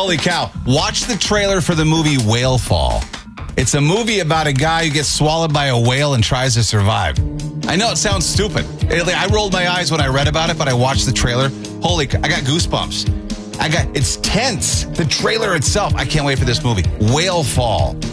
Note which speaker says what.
Speaker 1: Holy cow. Watch the trailer for the movie Whale Fall. It's a movie about a guy who gets swallowed by a whale and tries to survive. I know it sounds stupid. I rolled my eyes when I read about it, but I watched the trailer. I got goosebumps. It's tense. The trailer itself. I can't wait for this movie. Whale Fall.